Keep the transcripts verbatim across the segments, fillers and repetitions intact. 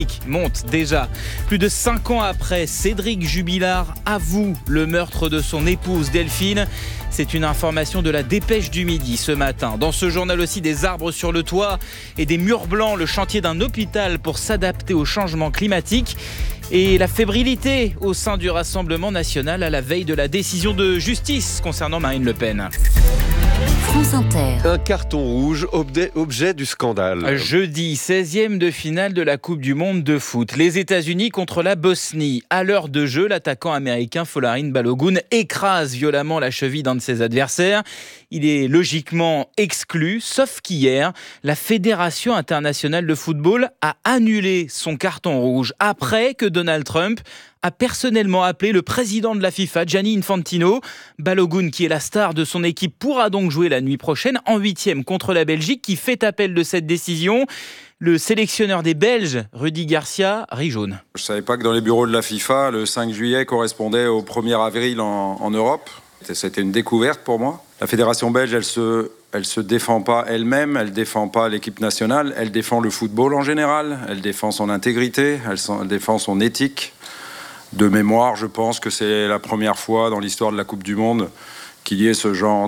monte déjà. Plus de cinq ans après, Cédric Jubilard avoue le meurtre de son épouse Delphine. C'est une information de la Dépêche du Midi ce matin. Dans ce journal aussi, des arbres sur le toit et des murs blancs, le chantier d'un hôpital pour s'adapter au changement climatique. Et la fébrilité au sein du Rassemblement national à la veille de la décision de justice concernant Marine Le Pen. France Inter. Un carton rouge, objet, objet du scandale. Jeudi, seizième de finale de la Coupe du Monde de foot. Les États-Unis contre la Bosnie. À l'heure de jeu, l'attaquant américain Folarin Balogun écrase violemment la cheville d'un de ses adversaires. Il est logiquement exclu, sauf qu'hier, la Fédération internationale de football a annulé son carton rouge après que Donald Trump a personnellement appelé le président de la FIFA, Gianni Infantino. Balogun, qui est la star de son équipe, pourra donc jouer la nuit prochaine en huitième contre la Belgique, qui fait appel de cette décision. Le sélectionneur des Belges, Rudy Garcia, rit jaune. Je ne savais pas que dans les bureaux de la FIFA, le cinq juillet correspondait au premier avril en, en Europe. C'était une découverte pour moi. La fédération belge, elle se, elle se défend pas elle-même, elle défend pas l'équipe nationale, elle défend le football en général, elle défend son intégrité, elle, elle défend son éthique. De mémoire, je pense que c'est la première fois dans l'histoire de la Coupe du Monde qu'il y ait ce genre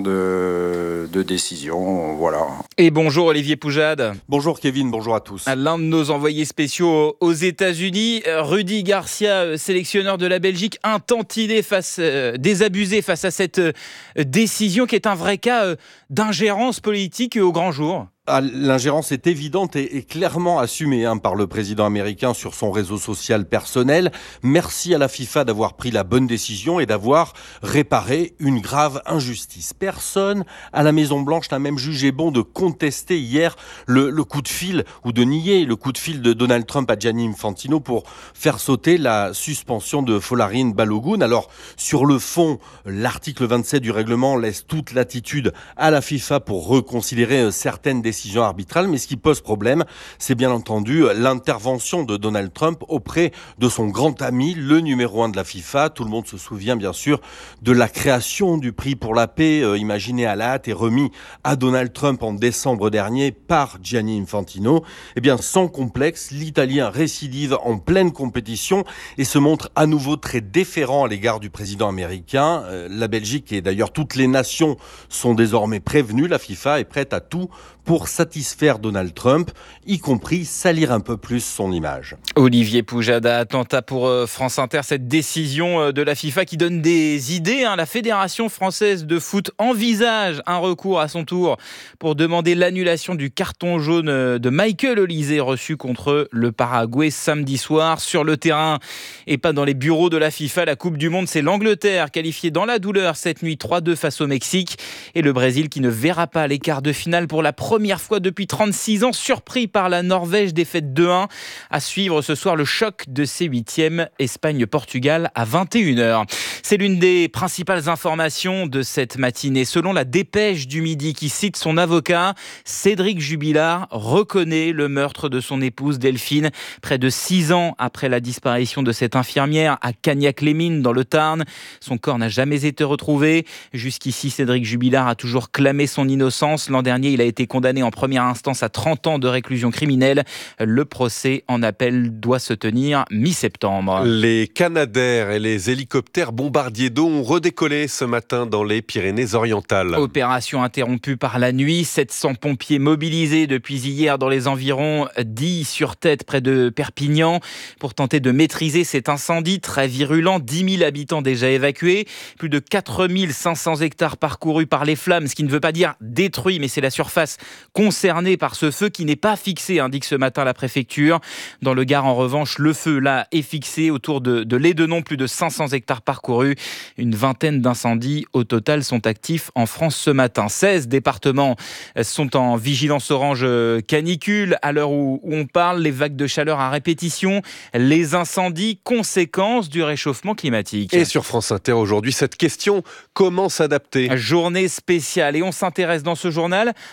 de, de décision, voilà. Et bonjour Olivier Poujade. Bonjour Kevin, bonjour à tous. L'un de nos envoyés spéciaux aux États-Unis, Rudy Garcia, sélectionneur de la Belgique, intantiné face, euh, désabusé face à cette euh, décision qui est un vrai cas euh, d'ingérence politique au grand jour. Ah, l'ingérence est évidente et, et clairement assumée hein, par le président américain sur son réseau social personnel. Merci à la FIFA d'avoir pris la bonne décision et d'avoir réparé une grave injustice. Personne à la Maison-Blanche n'a même jugé bon de contester hier le, le coup de fil ou de nier le coup de fil de Donald Trump à Gianni Infantino pour faire sauter la suspension de Folarin Balogun. Alors, sur le fond, l'article vingt-sept du règlement laisse toute latitude à la FIFA pour reconsidérer certaines décisions décision arbitrale, mais ce qui pose problème, c'est bien entendu l'intervention de Donald Trump auprès de son grand ami, le numéro un de la FIFA. Tout le monde se souvient bien sûr de la création du prix pour la paix, euh, imaginé à la hâte et remis à Donald Trump en décembre dernier par Gianni Infantino. Eh bien, sans complexe, l'Italien récidive en pleine compétition et se montre à nouveau très déférent à l'égard du président américain. Euh, la Belgique et d'ailleurs toutes les nations sont désormais prévenues. La FIFA est prête à tout pour satisfaire Donald Trump, y compris salir un peu plus son image. Olivier Poujada, attentat pour France Inter, cette décision de la FIFA qui donne des idées. Hein. La Fédération française de foot envisage un recours à son tour pour demander l'annulation du carton jaune de Michael Olise reçu contre le Paraguay samedi soir. Sur le terrain et pas dans les bureaux de la FIFA, la Coupe du Monde, c'est l'Angleterre qualifiée dans la douleur cette nuit trois deux face au Mexique et le Brésil qui ne verra pas les quarts de finale pour la première fois depuis trente-six ans, surpris par la Norvège, défaite deux un. À suivre ce soir le choc de ces huitièmes, Espagne-Portugal à vingt et une heures. C'est l'une des principales informations de cette matinée. Selon la Dépêche du Midi qui cite son avocat, Cédric Jubilard reconnaît le meurtre de son épouse Delphine près de six ans après la disparition de cette infirmière à Cagnac-les-Mines dans le Tarn. Son corps n'a jamais été retrouvé. Jusqu'ici, Cédric Jubilard a toujours clamé son innocence. L'an dernier, il a été condamné en première instance à trente ans de réclusion criminelle. Le procès en appel doit se tenir mi-septembre. Les Canadair et les hélicoptères bombardiers d'eau ont redécollé ce matin dans les Pyrénées-Orientales. Opération interrompue par la nuit. sept cents pompiers mobilisés depuis hier dans les environs d'Y-sur-Tête près de Perpignan pour tenter de maîtriser cet incendie très virulent. dix mille habitants déjà évacués. Plus de quatre mille cinq cents hectares parcourus par les flammes, ce qui ne veut pas dire détruit, mais c'est la surface concernée par ce feu qui n'est pas fixé, indique ce matin la préfecture. Dans le Gard, en revanche, le feu là est fixé autour de, de l'Édenon, plus de cinq cents hectares parcourus. Une vingtaine d'incendies au total sont actifs en France ce matin. seize départements sont en vigilance orange canicule. À l'heure où, où on parle, les vagues de chaleur à répétition, les incendies, conséquences du réchauffement climatique. Et sur France Inter aujourd'hui, cette question, comment s'adapter ? Journée spéciale et on s'intéresse dans ce journal aux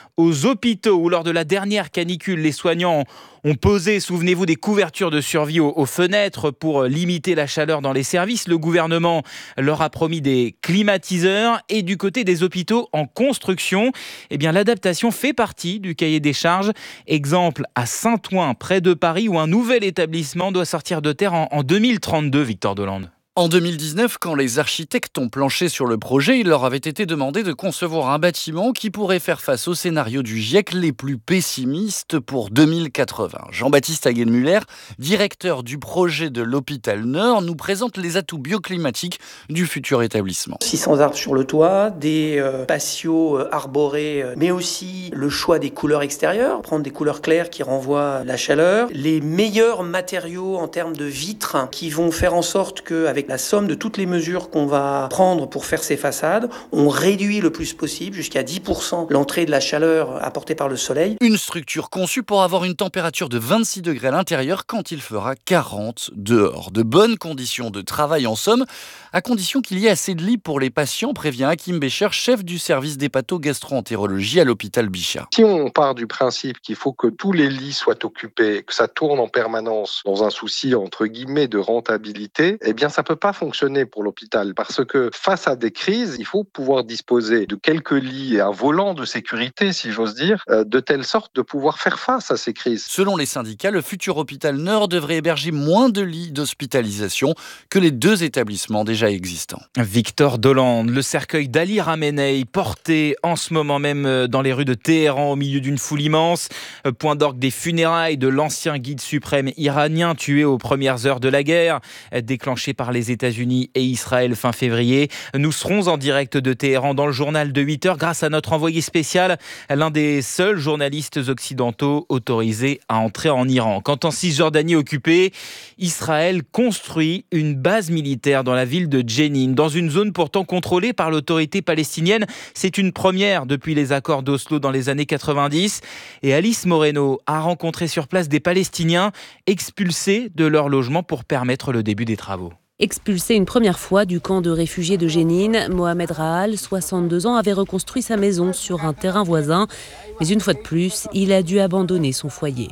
hôpitaux où lors de la dernière canicule, les soignants ont posé, souvenez-vous, des couvertures de survie aux, aux fenêtres pour limiter la chaleur dans les services. Le gouvernement leur a promis des climatiseurs. Et du côté des hôpitaux en construction, eh bien, l'adaptation fait partie du cahier des charges. Exemple à Saint-Ouen, près de Paris, où un nouvel établissement doit sortir de terre en, en deux mille trente-deux, Victor Dolande. En deux mille dix-neuf, quand les architectes ont planché sur le projet, il leur avait été demandé de concevoir un bâtiment qui pourrait faire face aux scénarios du GIEC les plus pessimistes pour deux mille quatre-vingts. Jean-Baptiste Haguel-Muller, directeur du projet de l'hôpital Nord, nous présente les atouts bioclimatiques du futur établissement. six cents arbres sur le toit, des euh, patios euh, arborés, euh, mais aussi le choix des couleurs extérieures, prendre des couleurs claires qui renvoient la chaleur, les meilleurs matériaux en termes de vitres qui vont faire en sorte qu'avec la somme de toutes les mesures qu'on va prendre pour faire ces façades, on réduit le plus possible, jusqu'à dix pour cent, l'entrée de la chaleur apportée par le soleil. Une structure conçue pour avoir une température de vingt-six degrés à l'intérieur quand il fera quarante dehors. De bonnes conditions de travail en somme, à condition qu'il y ait assez de lits pour les patients, prévient Hakim Becher, chef du service d'hépato-gastro-entérologie à l'hôpital Bichat. Si on part du principe qu'il faut que tous les lits soient occupés, que ça tourne en permanence dans un souci entre guillemets de rentabilité, eh bien ça peut pas fonctionner pour l'hôpital parce que face à des crises, il faut pouvoir disposer de quelques lits et un volant de sécurité, si j'ose dire, de telle sorte de pouvoir faire face à ces crises. Selon les syndicats, le futur hôpital Nord devrait héberger moins de lits d'hospitalisation que les deux établissements déjà existants. Victor Dolande, le cercueil d'Ali Khamenei, porté en ce moment même dans les rues de Téhéran au milieu d'une foule immense. Point d'orgue des funérailles de l'ancien guide suprême iranien tué aux premières heures de la guerre, déclenchée par les États-Unis et Israël fin février. Nous serons en direct de Téhéran dans le journal de huit heures grâce à notre envoyé spécial, l'un des seuls journalistes occidentaux autorisés à entrer en Iran. Quant en Cisjordanie occupée, Israël construit une base militaire dans la ville de Jenin, dans une zone pourtant contrôlée par l'autorité palestinienne. C'est une première depuis les accords d'Oslo dans les années quatre-vingt-dix. Et Alice Moreno a rencontré sur place des Palestiniens expulsés de leur logement pour permettre le début des travaux. Expulsé une première fois du camp de réfugiés de Jenin, Mohamed Rahal, soixante-deux ans, avait reconstruit sa maison sur un terrain voisin. Mais une fois de plus, il a dû abandonner son foyer.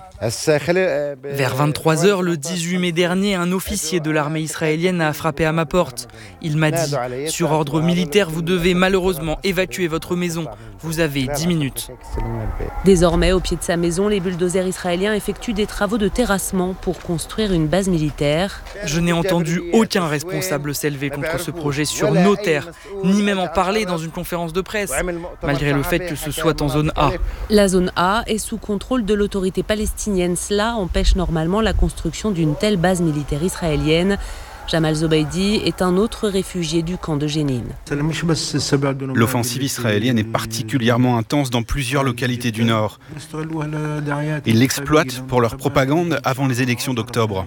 Vers vingt-trois heures, le dix-huit mai dernier, un officier de l'armée israélienne a frappé à ma porte. Il m'a dit « Sur ordre militaire, vous devez malheureusement évacuer votre maison. Vous avez dix minutes. » Désormais, au pied de sa maison, les bulldozers israéliens effectuent des travaux de terrassement pour construire une base militaire. Je n'ai entendu aucun responsable s'élever contre ce projet sur nos terres, ni même en parler dans une conférence de presse, malgré le fait que ce soit en zone A. La zone A est sous contrôle de l'autorité palestinienne. Cela empêche normalement la construction d'une telle base militaire israélienne. Jamal Zobaidi est un autre réfugié du camp de Jenin. L'offensive israélienne est particulièrement intense dans plusieurs localités du Nord. Ils l'exploitent pour leur propagande avant les élections d'octobre.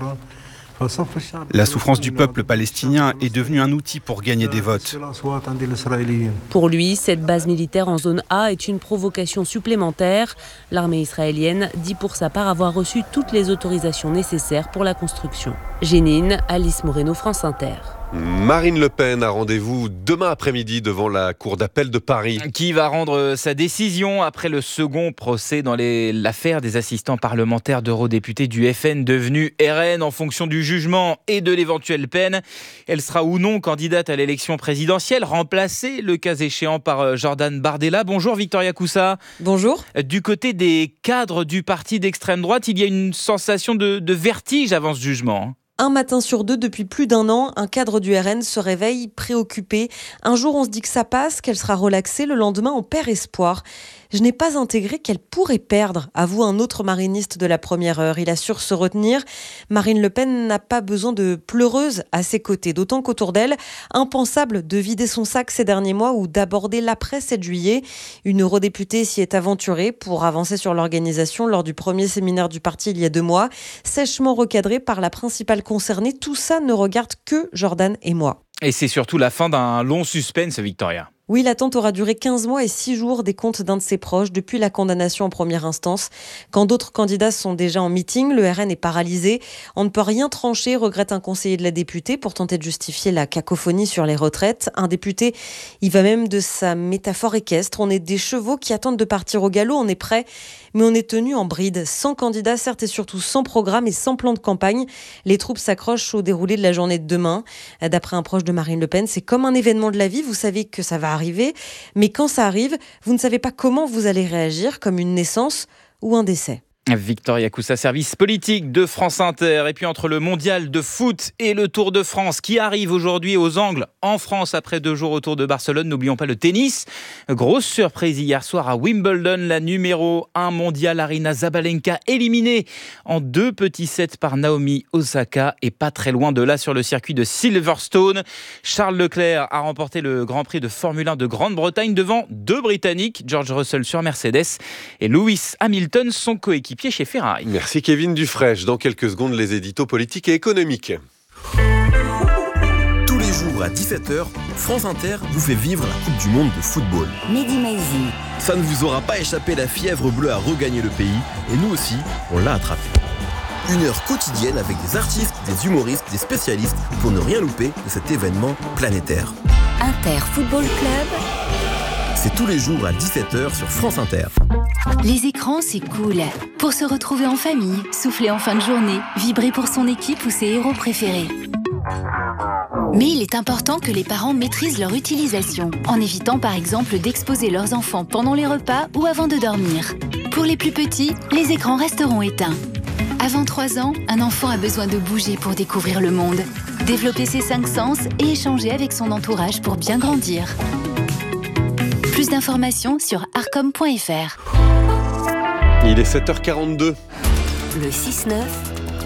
La souffrance du peuple palestinien est devenue un outil pour gagner des votes. Pour lui, cette base militaire en zone A est une provocation supplémentaire. L'armée israélienne dit pour sa part avoir reçu toutes les autorisations nécessaires pour la construction. Jenin, Alice Moreno, France Inter. Marine Le Pen a rendez-vous demain après-midi devant la Cour d'appel de Paris. Qui va rendre sa décision après le second procès dans les, l'affaire des assistants parlementaires d'eurodéputés du F N devenus R N en fonction du jugement et de l'éventuelle peine. Elle sera ou non candidate à l'élection présidentielle, remplacée le cas échéant par Jordan Bardella. Bonjour Victoria Coussa. Bonjour. Du côté des cadres du parti d'extrême droite, il y a une sensation de, de vertige avant ce jugement. Un matin sur deux, depuis plus d'un an, un cadre du R N se réveille préoccupé. Un jour, on se dit que ça passe, qu'elle sera relaxée. Le lendemain, on perd espoir. Je n'ai pas intégré qu'elle pourrait perdre, avoue un autre mariniste de la première heure. Il assure se retenir. Marine Le Pen n'a pas besoin de pleureuse à ses côtés, d'autant qu'autour d'elle, impensable de vider son sac ces derniers mois ou d'aborder l'après sept juillet. Une eurodéputée s'y est aventurée pour avancer sur l'organisation lors du premier séminaire du parti il y a deux mois. Sèchement recadrée par la principale concernée, tout ça ne regarde que Jordan et moi. Et c'est surtout la fin d'un long suspense, Victoria. Oui, l'attente aura duré quinze mois et six jours des comptes d'un de ses proches depuis la condamnation en première instance. Quand d'autres candidats sont déjà en meeting, le R N est paralysé. On ne peut rien trancher, regrette un conseiller de la députée pour tenter de justifier la cacophonie sur les retraites. Un député, il va même de sa métaphore équestre. On est des chevaux qui attendent de partir au galop, on est prêt, mais on est tenu en bride. Sans candidat, certes, et surtout sans programme et sans plan de campagne. Les troupes s'accrochent au déroulé de la journée de demain. D'après un proche de Marine Le Pen, c'est comme un événement de la vie. Vous savez que ça va arriver, mais quand ça arrive, vous ne savez pas comment vous allez réagir, comme une naissance ou un décès. Victoria Coussa, service politique de France Inter. Et puis entre le mondial de foot et le Tour de France qui arrive aujourd'hui aux Angles en France après deux jours au Tour de Barcelone, n'oublions pas le tennis. Grosse surprise hier soir à Wimbledon, la numéro un mondiale Aryna Sabalenka éliminée en deux petits sets par Naomi Osaka et pas très loin de là sur le circuit de Silverstone. Charles Leclerc a remporté le Grand Prix de Formule un de Grande-Bretagne devant deux Britanniques, George Russell sur Mercedes et Lewis Hamilton, son coéquipier chez Ferrari. Merci Kevin Dufraîche. Dans quelques secondes, les éditos politiques et économiques. Tous les jours à dix-sept heures, France Inter vous fait vivre la Coupe du Monde de football. Mehdi Maizi. Ça ne vous aura pas échappé, la fièvre bleue a regagné le pays et nous aussi, on l'a attrapé. Une heure quotidienne avec des artistes, des humoristes, des spécialistes pour ne rien louper de cet événement planétaire. Inter Football Club. C'est tous les jours à dix-sept heures sur France Inter. Les écrans, c'est cool. Pour se retrouver en famille, souffler en fin de journée, vibrer pour son équipe ou ses héros préférés. Mais il est important que les parents maîtrisent leur utilisation, en évitant par exemple d'exposer leurs enfants pendant les repas ou avant de dormir. Pour les plus petits, les écrans resteront éteints. Avant trois ans, un enfant a besoin de bouger pour découvrir le monde, développer ses cinq sens et échanger avec son entourage pour bien grandir. Plus d'informations sur arcom point f r. Il est sept heures quarante-deux. Le six neuf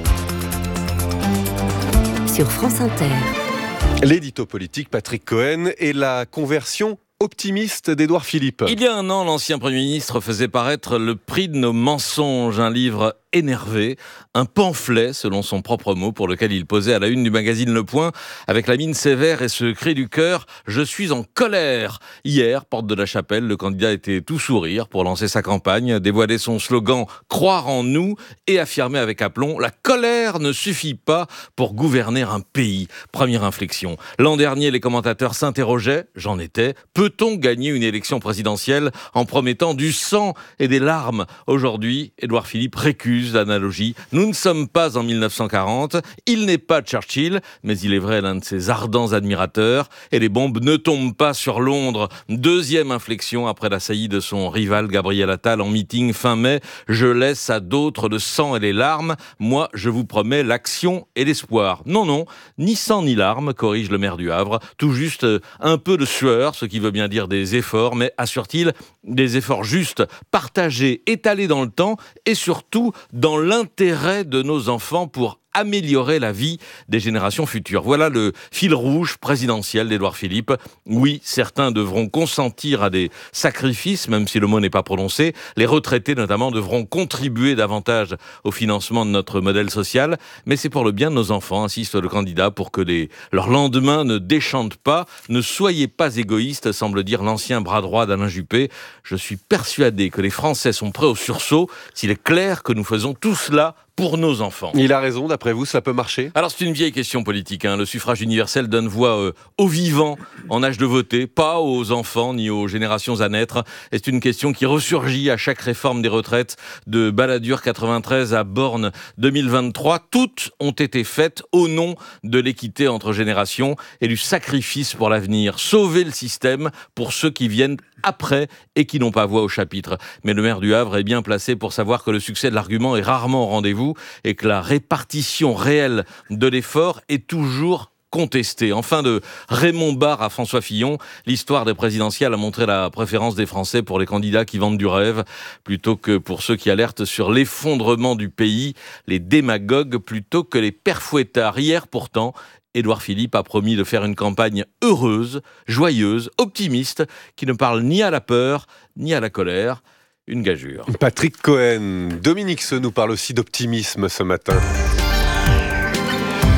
sur France Inter. L'édito politique Patrick Cohen et la conversion optimiste d'Édouard Philippe. Il y a un an, l'ancien Premier ministre faisait paraître Le prix de nos mensonges, un livre énervé, un pamphlet, selon son propre mot, pour lequel il posait à la une du magazine Le Point, avec la mine sévère et ce cri du cœur « Je suis en colère ». Hier, porte de la Chapelle, le candidat était tout sourire pour lancer sa campagne, dévoiler son slogan « Croire en nous » et affirmer avec aplomb « La colère ne suffit pas pour gouverner un pays ». Première inflexion. L'an dernier, les commentateurs s'interrogeaient, j'en étais, peut-on gagner une élection présidentielle en promettant du sang et des larmes ? Aujourd'hui, Édouard Philippe récuse l'analogie. Nous ne sommes pas en mille neuf cent quarante, il n'est pas Churchill, mais il est vrai l'un de ses ardents admirateurs, et les bombes ne tombent pas sur Londres. Deuxième inflexion après la saillie de son rival Gabriel Attal en meeting fin mai. Je laisse à d'autres le sang et les larmes, moi je vous promets l'action et l'espoir. Non, non, ni sang ni larmes, corrige le maire du Havre, tout juste un peu de sueur, ce qui veut bien dire des efforts, mais assure-t-il, des efforts justes, partagés, étalés dans le temps, et surtout dans l'intérêt de nos enfants pour améliorer la vie des générations futures. Voilà le fil rouge présidentiel d'Édouard Philippe. Oui, certains devront consentir à des sacrifices, même si le mot n'est pas prononcé. Les retraités, notamment, devront contribuer davantage au financement de notre modèle social. Mais c'est pour le bien de nos enfants, insiste le candidat, pour que les, leur lendemain ne déchante pas. Ne soyez pas égoïstes, semble dire l'ancien bras droit d'Alain Juppé. Je suis persuadé que les Français sont prêts au sursaut s'il est clair que nous faisons tout cela pour nos enfants. Il a raison, d'après vous, ça peut marcher ? Alors c'est une vieille question politique, hein. Le suffrage universel donne voix euh, aux vivants en âge de voter, pas aux enfants ni aux générations à naître. Et c'est une question qui ressurgit à chaque réforme des retraites, de Balladur quatre-vingt-treize à Borne deux mille vingt-trois. Toutes ont été faites au nom de l'équité entre générations et du sacrifice pour l'avenir. Sauver le système pour ceux qui viennent après et qui n'ont pas voix au chapitre. Mais le maire du Havre est bien placé pour savoir que le succès de l'argument est rarement au rendez-vous et que la répartition réelle de l'effort est toujours contestée. Enfin, de Raymond Barre à François Fillon, l'histoire des présidentielles a montré la préférence des Français pour les candidats qui vendent du rêve, plutôt que pour ceux qui alertent sur l'effondrement du pays, les démagogues plutôt que les pères fouettards. Hier, pourtant, Édouard Philippe a promis de faire une campagne heureuse, joyeuse, optimiste, qui ne parle ni à la peur, ni à la colère. Une gageure. Patrick Cohen. Dominique Seux nous parle aussi d'optimisme ce matin.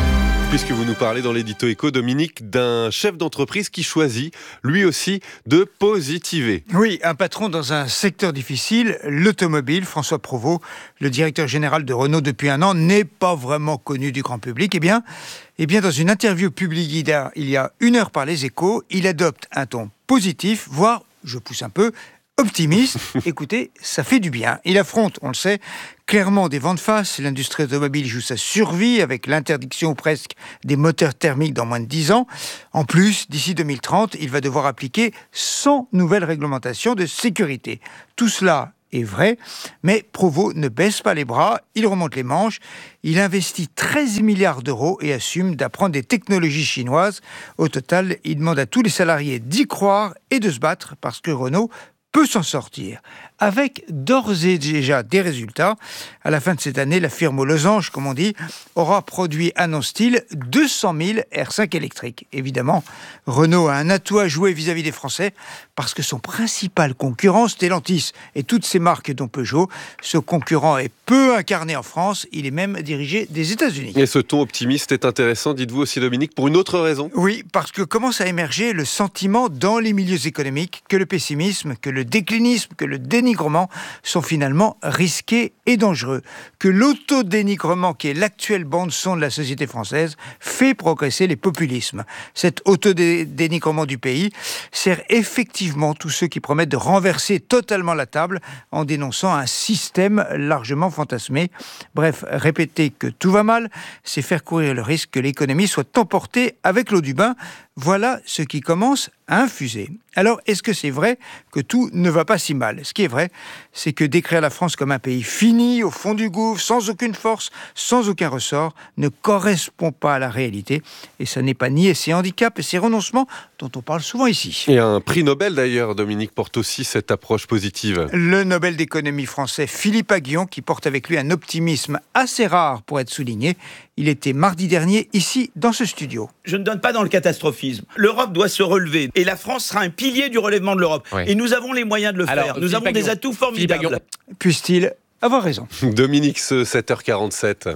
Puisque vous nous parlez dans l'édito éco, Dominique, d'un chef d'entreprise qui choisit, lui aussi, de positiver. Oui, un patron dans un secteur difficile, l'automobile. François Provost, le directeur général de Renault depuis un an, n'est pas vraiment connu du grand public. Eh bien, eh bien dans une interview publiée il y a une heure par Les Échos, il adopte un ton positif, voire, je pousse un peu, optimiste. Écoutez, ça fait du bien. Il affronte, on le sait, clairement des vents de face. L'industrie automobile joue sa survie avec l'interdiction presque des moteurs thermiques dans moins de dix ans. En plus, d'ici deux mille trente, il va devoir appliquer cent nouvelles réglementations de sécurité. Tout cela est vrai, mais Provost ne baisse pas les bras, il remonte les manches, il investit treize milliards d'euros et assume d'apprendre des technologies chinoises. Au total, il demande à tous les salariés d'y croire et de se battre parce que Renault peut s'en sortir, avec d'ores et déjà des résultats. À la fin de cette année, la firme aux losanges, comme on dit, aura produit, annonce-t-il, deux cent mille R cinq électriques. Évidemment, Renault a un atout à jouer vis-à-vis des Français, parce que son principal concurrent, Stellantis, et toutes ces marques dont Peugeot, ce concurrent est peu incarné en France, il est même dirigé des États-Unis. Et ce ton optimiste est intéressant, dites-vous aussi Dominique, pour une autre raison. Oui, parce que commence à émerger le sentiment dans les milieux économiques que le pessimisme, que le déclinisme, que le dénigrement sont finalement risqués et dangereux. Que l'autodénigrement, qui est l'actuelle bande-son de la société française, fait progresser les populismes. Cet autodénigrement du pays sert effectivement tous ceux qui promettent de renverser totalement la table en dénonçant un système largement fantasmé. Bref, répéter que tout va mal, c'est faire courir le risque que l'économie soit emportée avec l'eau du bain. Voilà ce qui commence à infuser. Alors, est-ce que c'est vrai que tout ne va pas si mal ? Ce qui est vrai, c'est que décrire la France comme un pays fini, au fond du gouffre, sans aucune force, sans aucun ressort, ne correspond pas à la réalité. Et ça n'est pas nier ses handicaps et ses renoncements dont on parle souvent ici. Et un prix Nobel d'ailleurs, Dominique, porte aussi cette approche positive. Le Nobel d'économie français Philippe Aghion, qui porte avec lui un optimisme assez rare pour être souligné. Il était mardi dernier ici, dans ce studio. Je ne donne pas dans le catastrophisme. L'Europe doit se relever. Et la France sera un pilier du relèvement de l'Europe. Oui. Et nous avons les moyens de le Alors, faire. Nous avons Aghion. des atouts formidables. Puisse-t-il avoir raison. Dominique, ce sept heures quarante-sept.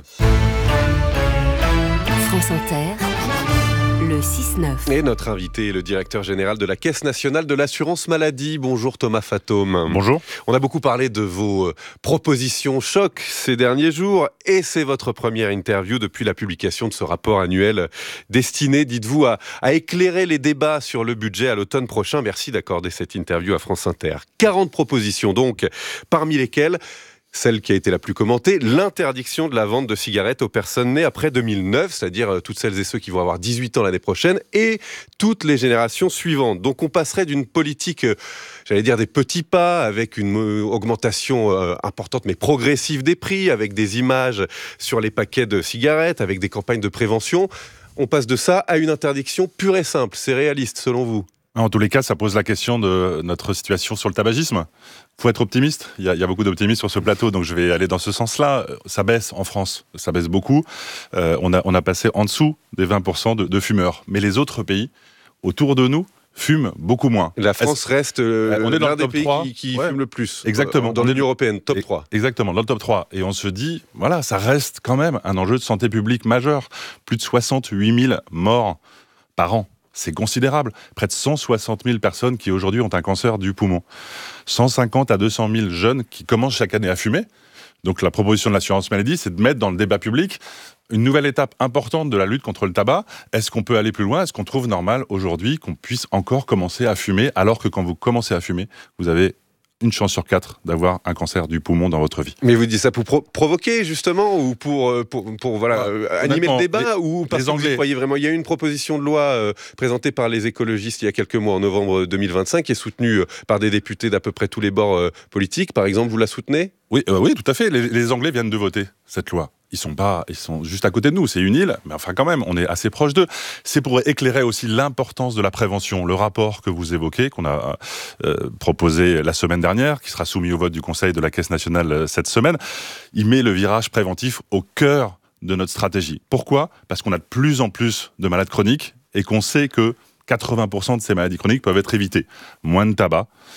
France Inter. Le six neuf. Et notre invité est le directeur général de la Caisse nationale de l'assurance maladie. Bonjour Thomas Fatome. Bonjour. On a beaucoup parlé de vos propositions choc ces derniers jours et c'est votre première interview depuis la publication de ce rapport annuel destiné, dites-vous, à, à éclairer les débats sur le budget à l'automne prochain. Merci d'accorder cette interview à France Inter. quarante propositions donc, parmi lesquelles celle qui a été la plus commentée, l'interdiction de la vente de cigarettes aux personnes nées après deux mille neuf, c'est-à-dire toutes celles et ceux qui vont avoir dix-huit ans l'année prochaine, et toutes les générations suivantes. Donc on passerait d'une politique, j'allais dire des petits pas, avec une augmentation importante mais progressive des prix, avec des images sur les paquets de cigarettes, avec des campagnes de prévention. On passe de ça à une interdiction pure et simple. C'est réaliste selon vous ? En tous les cas, ça pose la question de notre situation sur le tabagisme. Il faut être optimiste. Il y a, il y a beaucoup d'optimistes sur ce plateau, donc je vais aller dans ce sens-là. Ça baisse en France, ça baisse beaucoup. Euh, on, a, on a passé en dessous des vingt pour cent de, de fumeurs. Mais les autres pays, autour de nous, fument beaucoup moins. La France Est-ce... reste euh, on est dans l'un le top des pays trois. qui, qui ouais. fume le plus. Exactement. Dans l'Union européenne, top trois. Exactement, dans le top trois. Et on se dit, voilà, ça reste quand même un enjeu de santé publique majeur. Plus de soixante-huit mille morts par an. C'est considérable. Près de cent soixante mille personnes qui aujourd'hui ont un cancer du poumon. cent cinquante à deux cent mille jeunes qui commencent chaque année à fumer. Donc la proposition de l'assurance maladie, c'est de mettre dans le débat public une nouvelle étape importante de la lutte contre le tabac. Est-ce qu'on peut aller plus loin ? Est-ce qu'on trouve normal aujourd'hui qu'on puisse encore commencer à fumer, alors que quand vous commencez à fumer, vous avez une chance sur quatre d'avoir un cancer du poumon dans votre vie. Mais vous dites ça pour pro- provoquer justement ou pour, pour, pour, pour voilà, euh, animer le débat les, ou parce que Anglais... vous y croyez vraiment ? Il y a eu une proposition de loi euh, présentée par les écologistes il y a quelques mois en novembre deux mille vingt-cinq qui est soutenue par des députés d'à peu près tous les bords euh, politiques. Par exemple, vous la soutenez ? Oui, euh, oui, tout à fait. Les, les Anglais viennent de voter cette loi. Ils sont pas, ils sont juste à côté de nous. C'est une île, mais enfin quand même, on est assez proche d'eux. C'est pour éclairer aussi l'importance de la prévention. Le rapport que vous évoquez, qu'on a euh, proposé la semaine dernière, qui sera soumis au vote du Conseil de la Caisse nationale euh, cette semaine, il met le virage préventif au cœur de notre stratégie. Pourquoi ? Parce qu'on a de plus en plus de malades chroniques et qu'on sait que quatre-vingts pour cent de ces maladies chroniques peuvent être évitées. Moins de tabac,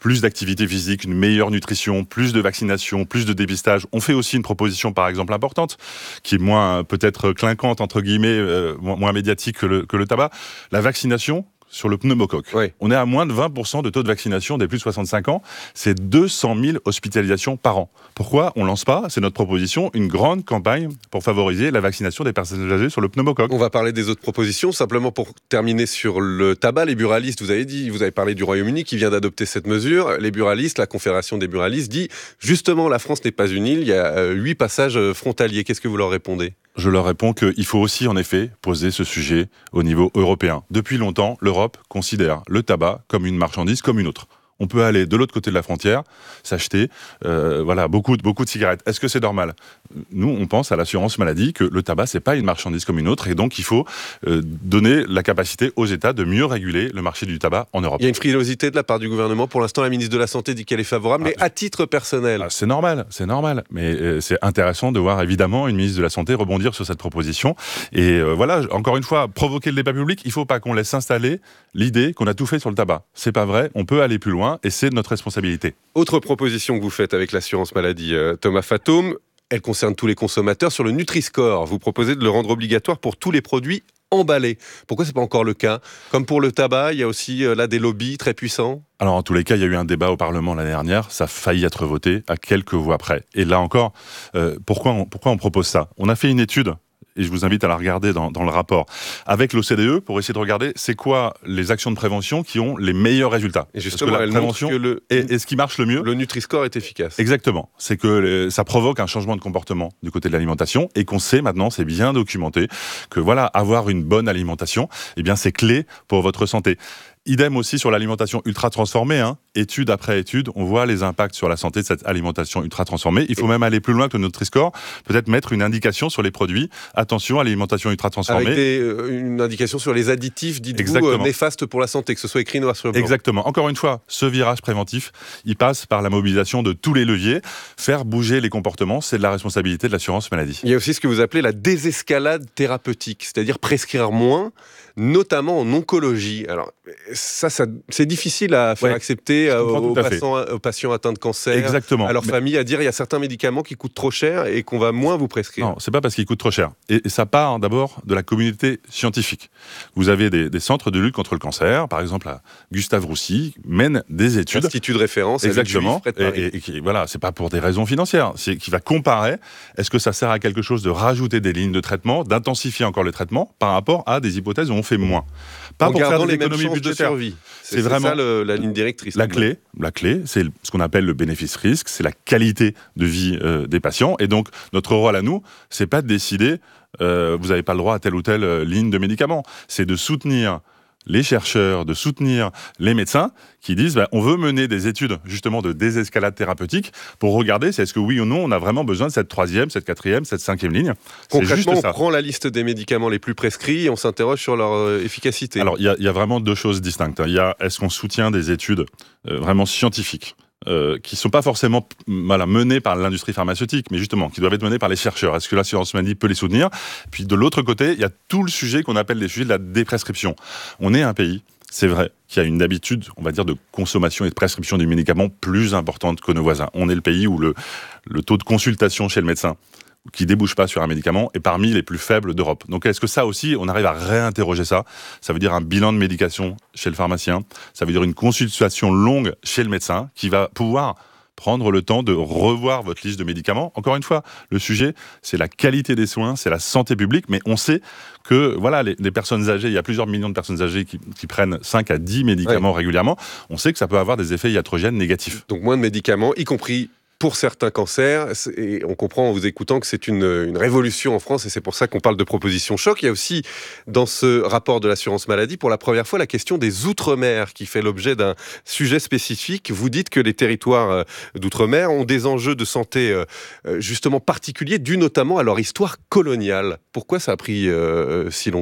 plus d'activité physique, une meilleure nutrition, plus de vaccination, plus de dépistage. On fait aussi une proposition, par exemple, importante, qui est moins peut-être clinquante, entre guillemets, euh, moins médiatique que le, que le tabac. La vaccination sur le pneumocoque. Oui. On est à moins de vingt pour cent de taux de vaccination des plus de soixante-cinq ans. C'est deux cent mille hospitalisations par an. Pourquoi on ne lance pas, c'est notre proposition, une grande campagne pour favoriser la vaccination des personnes âgées sur le pneumocoque? On va parler des autres propositions. Simplement pour terminer sur le tabac, les buralistes, vous avez dit, vous avez parlé du Royaume-Uni qui vient d'adopter cette mesure. Les buralistes, la Confédération des buralistes dit, justement, la France n'est pas une île, il y a huit passages frontaliers. Qu'est-ce que vous leur répondez? Je leur réponds qu'il faut aussi, en effet, poser ce sujet au niveau européen. Depuis longtemps, l'Europe considère le tabac comme une marchandise comme une autre. On peut aller de l'autre côté de la frontière, s'acheter euh, voilà, beaucoup, beaucoup de cigarettes. Est-ce que c'est normal? Nous, on pense à l'assurance maladie que le tabac, c'est pas une marchandise comme une autre, et donc il faut euh, donner la capacité aux États de mieux réguler le marché du tabac en Europe. Il y a une frilosité de la part du gouvernement. Pour l'instant, la ministre de la Santé dit qu'elle est favorable, ah, mais à titre personnel. Ah, c'est normal, c'est normal. Mais euh, c'est intéressant de voir évidemment une ministre de la Santé rebondir sur cette proposition. Et euh, voilà, encore une fois, provoquer le débat public, il ne faut pas qu'on laisse s'installer l'idée qu'on a tout fait sur le tabac. C'est pas vrai, on peut aller plus loin. Et c'est notre responsabilité. Autre proposition que vous faites avec l'assurance maladie, euh, Thomas Fatoum, elle concerne tous les consommateurs. Sur le Nutri-Score, vous proposez de le rendre obligatoire pour tous les produits emballés. Pourquoi ce n'est pas encore le cas? Comme pour le tabac, il y a aussi euh, là des lobbies très puissants. Alors en tous les cas, il y a eu un débat au Parlement l'année dernière, ça a failli être voté à quelques voix près. Et là encore, euh, pourquoi, on, pourquoi on propose ça? On a fait une étude, et je vous invite à la regarder dans, dans le rapport, avec l'O C D E pour essayer de regarder c'est quoi les actions de prévention qui ont les meilleurs résultats. Et justement, la elle prévention montre que le, est, est ce qui marche le mieux. Le Nutri-Score est efficace. Exactement. C'est que euh, ça provoque un changement de comportement du côté de l'alimentation et qu'on sait maintenant, c'est bien documenté, que voilà, avoir une bonne alimentation, eh bien c'est clé pour votre santé. Idem aussi sur l'alimentation ultra transformée, hein. Étude après étude, on voit les impacts sur la santé de cette alimentation ultra transformée. Il faut même aller plus loin que le Nutri-Score, peut-être mettre une indication sur les produits. Attention à l'alimentation ultra transformée. Avec des, euh, une indication sur les additifs, dites-vous, euh, néfastes pour la santé, que ce soit écrit noir sur blanc. Exactement. Encore une fois, ce virage préventif, il passe par la mobilisation de tous les leviers. Faire bouger les comportements, c'est de la responsabilité de l'assurance maladie. Il y a aussi ce que vous appelez la désescalade thérapeutique, c'est-à-dire prescrire moins, notamment en oncologie. Alors, ça, ça c'est difficile à faire ouais, accepter aux patients, aux patients atteints de cancer, exactement, à leur mais... famille, à dire il y a certains médicaments qui coûtent trop cher et qu'on va moins vous prescrire. Non, c'est pas parce qu'ils coûtent trop cher. Et, et ça part d'abord de la communauté scientifique. Vous avez des, des centres de lutte contre le cancer, par exemple à Gustave Roussy, mènent des études. Institut de référence. Exactement. Avec Juif, et, et, et qui, voilà, c'est pas pour des raisons financières. C'est qui va comparer. Est-ce que ça sert à quelque chose de rajouter des lignes de traitement, d'intensifier encore le traitement par rapport à des hypothèses où on fait moins. Pas en pour faire des économies budgétaires. C'est, c'est vraiment ça le, la ligne directrice. La clé, la clé, c'est ce qu'on appelle le bénéfice-risque, c'est la qualité de vie euh, des patients. Et donc, notre rôle à nous, c'est pas de décider, euh, vous n'avez pas le droit à telle ou telle euh, ligne de médicaments. C'est de soutenir les chercheurs, de soutenir les médecins qui disent bah, on veut mener des études justement de désescalade thérapeutique pour regarder si est-ce que oui ou non on a vraiment besoin de cette troisième, cette quatrième, cette cinquième ligne. Concrètement, c'est juste ça. On prend la liste des médicaments les plus prescrits et on s'interroge sur leur euh, efficacité. Alors il y, y a vraiment deux choses distinctes. Il y a est-ce qu'on soutient des études euh, vraiment scientifiques Euh, qui ne sont pas forcément voilà, menés par l'industrie pharmaceutique, mais justement, qui doivent être menés par les chercheurs. Est-ce que l'assurance maladie peut les soutenir? Puis de l'autre côté, il y a tout le sujet qu'on appelle les sujets de la déprescription. On est un pays, c'est vrai, qui a une habitude, on va dire, de consommation et de prescription des médicaments plus importante que nos voisins. On est le pays où le, le taux de consultation chez le médecin qui débouche pas sur un médicament est parmi les plus faibles d'Europe. Donc est-ce que ça aussi, on arrive à réinterroger ça? Ça veut dire un bilan de médication chez le pharmacien, ça veut dire une consultation longue chez le médecin qui va pouvoir prendre le temps de revoir votre liste de médicaments. Encore une fois, le sujet, c'est la qualité des soins, c'est la santé publique, mais on sait que voilà, les, les personnes âgées, il y a plusieurs millions de personnes âgées qui, qui prennent cinq à dix médicaments ouais. régulièrement, on sait que ça peut avoir des effets iatrogènes négatifs. Donc moins de médicaments, y compris pour certains cancers, et on comprend en vous écoutant que c'est une, une révolution en France, et c'est pour ça qu'on parle de proposition choc. Il y a aussi, dans ce rapport de l'assurance maladie, pour la première fois, la question des Outre-mer, qui fait l'objet d'un sujet spécifique. Vous dites que les territoires d'Outre-mer ont des enjeux de santé justement particuliers, dus notamment à leur histoire coloniale. Pourquoi ça a pris euh, si longtemps ?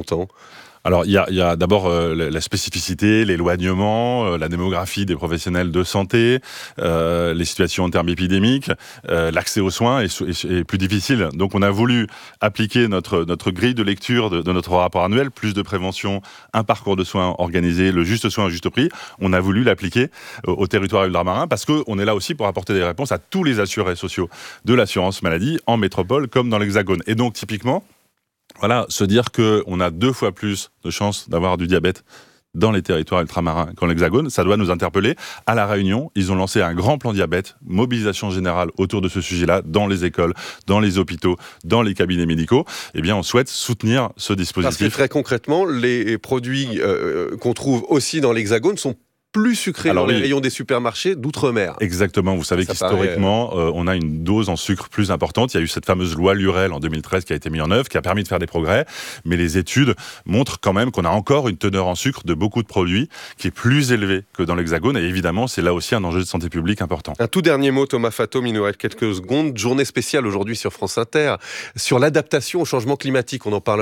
Alors, il y a, il y a d'abord euh, la spécificité, l'éloignement, euh, la démographie des professionnels de santé, euh, les situations en termes épidémiques, euh, l'accès aux soins est, est, est plus difficile. Donc, on a voulu appliquer notre, notre grille de lecture de, de notre rapport annuel, plus de prévention, un parcours de soins organisé, le juste soin au juste prix. On a voulu l'appliquer au, au territoire ultramarin parce qu'on est là aussi pour apporter des réponses à tous les assurés sociaux de l'assurance maladie en métropole comme dans l'Hexagone. Et donc, typiquement, voilà, se dire qu'on a deux fois plus de chances d'avoir du diabète dans les territoires ultramarins qu'en l'Hexagone, ça doit nous interpeller. À La Réunion, ils ont lancé un grand plan diabète, mobilisation générale autour de ce sujet-là, dans les écoles, dans les hôpitaux, dans les cabinets médicaux. Eh bien, on souhaite soutenir ce dispositif. Parce que très concrètement, les produits euh, qu'on trouve aussi dans l'Hexagone sont plus sucré Alors, dans les oui. rayons des supermarchés d'outre-mer. Exactement, vous savez ça qu'historiquement, paraît... euh, on a une dose en sucre plus importante. Il y a eu cette fameuse loi Lurel en deux mille treize qui a été mise en œuvre, qui a permis de faire des progrès, mais les études montrent quand même qu'on a encore une teneur en sucre de beaucoup de produits qui est plus élevée que dans l'Hexagone, et évidemment, c'est là aussi un enjeu de santé publique important. Un tout dernier mot, Thomas Fatome, il nous reste quelques secondes. Journée spéciale aujourd'hui sur France Inter, sur l'adaptation au changement climatique, on en parle